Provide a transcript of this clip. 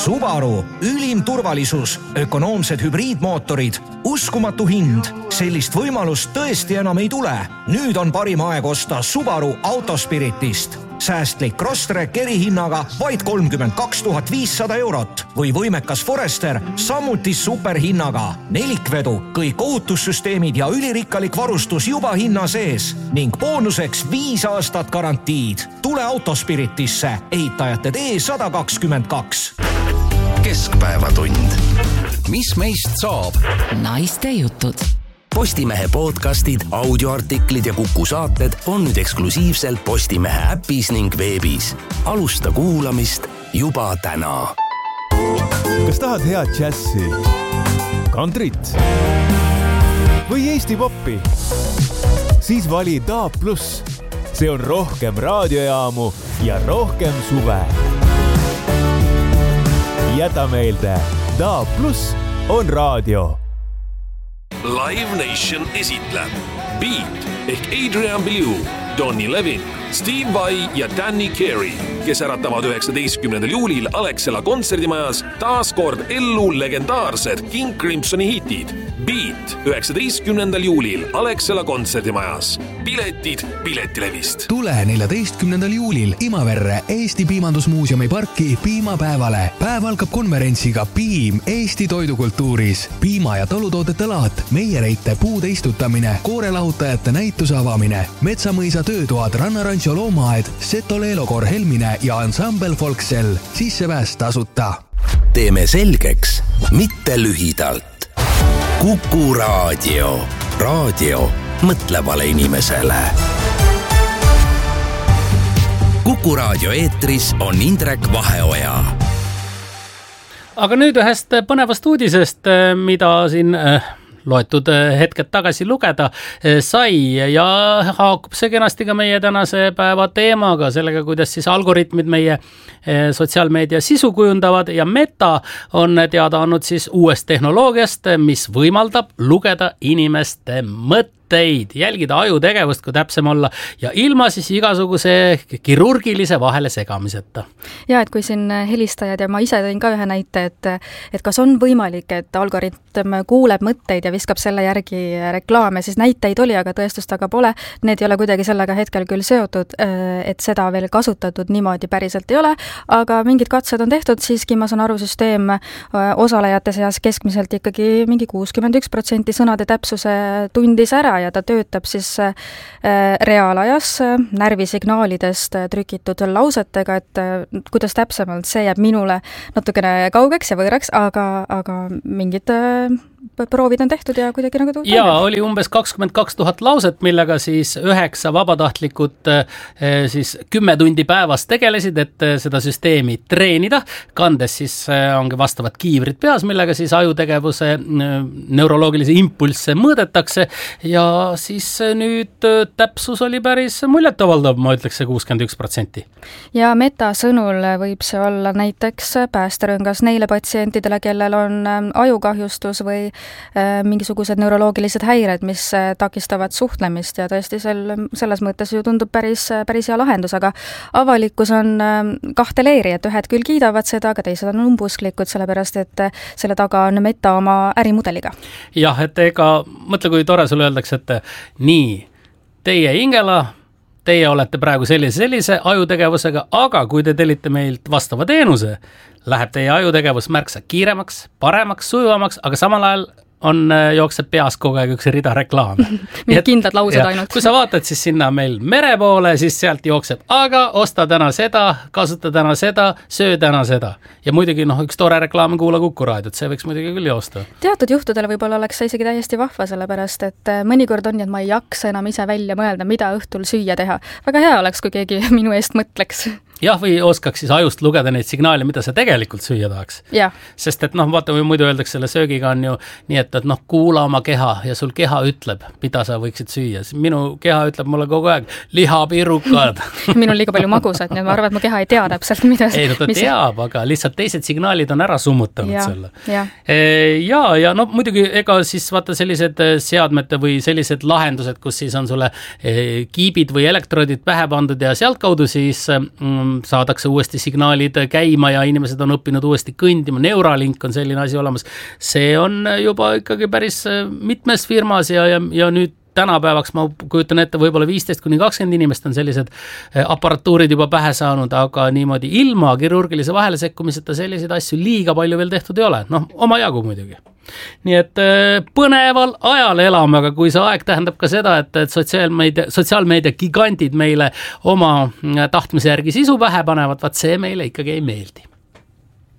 Subaru, ülim turvalisus, ökonoomsed hübriidmootorid, uskumatu hind. Sellist võimalust tõesti enam ei tule. Nüüd on parim aeg osta Subaru Autospiritist. Säästlik Crosstrek erihinnaga vaid 32 500 eurot või võimekas Forester samuti superhinnaga. Nelikvedu, kõik ohutussüsteemid ja ülirikkalik varustus juba hinna sees ning boonuseks 5 aastat garantiid. Tule Autospiritisse, ehitajate tee 122. Keskpäevatund. Mis meist saab? Naiste jutud. Postimehe podcastid, audioartiklid ja Kuku saated on nüüd eksklusiivselt Postimehe äpis ning veebis. Alusta kuulamist juba täna. Kas tahad head džässi, kantrit või Eesti poppi? Siis vali DAB+. See on rohkem raadiojaamu ja rohkem suve. Jäta meelde, DAB+ on raadio. Live Nation esitleb Beat ehk Adrian Belew, Donny Levin, Steve Vai ja Danny Carey, kes äratavad 19. juulil Alexela kontserdimajas taas kord ellu legendaarsed King Crimsoni hitid. Beat 19. juulil Alexela kontserdimajas. Piletid Piletilevist. Tule 14. juulil Imaverre Eesti Piimandusmuuseumi parki piimapäevale. Päev algab konverentsiga Piim Eesti toidukultuuris. Piima- ja talutoodete laat, meiereite puude istutamine, koorelahutajate näituse avamine, Metsamõisa töötoad, Rannarancho loomaaed, Seto Leelokor Helmine ja ansambel Folksel. Sissepääs tasuta. Teeme selgeks, mitte lühidalt. Kuku raadio. Raadio mõtlevale inimesele. Kuku raadio eetris on Indrek Vaheoja. Aga nüüd ühest põnevast uudisest, mida siin loetud hetked tagasi lugeda sai ja haakub see kenasti ka meie tänase päeva teemaga, sellega, kuidas siis algoritmid meie sotsiaalmeedia sisu kujundavad ja Meta on teada andnud siis uuest tehnoloogiast, mis võimaldab lugeda inimeste mõtteid, jälgida ajutegevust, kui täpsem olla, ja ilma siis igasuguse kirurgilise vahele segamiseta. Ja, et kui siin helistajad ja ma ise tõin ka ühe näite, et kas on võimalik, et algoritm kuuleb mõtteid ja viskab selle järgi reklaame, siis näiteid oli, aga tõestust aga pole. Need ei ole kuidagi sellega hetkel küll seotud, et seda veel kasutatud niimoodi päriselt ei ole, aga mingid katsed on tehtud, siiski ma saan aru, süsteem osalejate seas keskmiselt ikkagi mingi 61% sõnade täpsuse tundis ära ja ta töötab siis reaalajas närvisignaalidest trükitud lausetega, et kuidas täpsemalt see jääb minule natukene kaugeks ja võõraks, aga mingid proovid on tehtud ja kuidagi nagu ja oli umbes 22 000 lauset, millega siis 9 vabatahtlikud siis 10 tundi päevas tegelesid, et seda süsteemi treenida, kandes siis ongi vastavad kiivrid peas, millega siis ajutegevuse neuroloogilisi impulsse mõõdetakse ja siis nüüd täpsus oli päris muljetavaldav, ma ütleks see 61%. Ja Meta sõnul võib see olla näiteks päästerõngas neile patsientidele, kellel on ajukahjustus või mingisugused neuroloogilised häired, mis takistavad suhtlemist ja tõesti selles mõttes ju tundub päris hea lahendus, aga avalikkus on kahte leeri, et ühed küll kiidavad seda, aga teised on umbusklikud, sellepärast et selle taga on Meta oma ärimudeliga. Jah, et ega mõtle, kui tore sulle öeldakse, et nii, teie Ingela, teie olete praegu sellise ajutegevusega, aga kui te tellite meilt vastava teenuse, läheb teie ajutegevus märksa kiiremaks, paremaks, sujuvamaks, aga samal ajal jookseb peas kogu aeg üks rida reklaame. Kindlad laused ainult. Kui sa vaatad siis sinna meil mere poole, siis sealt jookseb, aga osta täna seda, kasuta täna seda, söö täna seda. Ja muidugi üks tore reklaam kuula Kuku raadiot, see võiks muidugi küll joosta. Teatud juhtudel võib-olla oleks see isegi täiesti vahva, sellepärast et mõnikord on nii, et ma ei jaksa enam ise välja mõelda, mida õhtul süüa teha. Väga hea oleks, kui keegi minu eest mõtleks. Jah, või oskaks siis ajust lugeda neid signaale, mida sa tegelikult süüa tahaks. Ja. Sest et vaata, või muidu öeldakse selle söögiga on ju nii, et kuula oma keha ja sul keha ütleb, mida sa võiksid süüa. Minu keha ütleb mulle kogu aeg lihapirukad. Minul liiga palju magusad, nii et ma arvan, et mu keha ei tea täpselt, mida ei, ta teab, aga lihtsalt teised signaalid on ära summutanud selle. Ja muidugi ega siis vaata sellised seadmete või sellised lahendused, kus siis on sulle kiibid või elektroodid pähe pandud ja sealt kaudu siis saadakse uuesti signaalid käima ja inimesed on õppinud uuesti kõndima, Neuralink on selline asi olemas. See on juba ikkagi päris mitmes firmas ja nüüd tänapäevaks ma kujutan ette, võib-olla 15-20 inimest on sellised aparatuurid juba pähe saanud, aga niimoodi ilma kirurgilise vahelesekkumiseta selliseid asju liiga palju veel tehtud ei ole. Oma jagu muidugi. Nii et põneval ajal elame, aga kui see aeg tähendab ka seda, et sotsiaalmeedia gigantid meile oma tahtmise järgi sisu pähe panevad, vaat see meile ikkagi ei meeldi.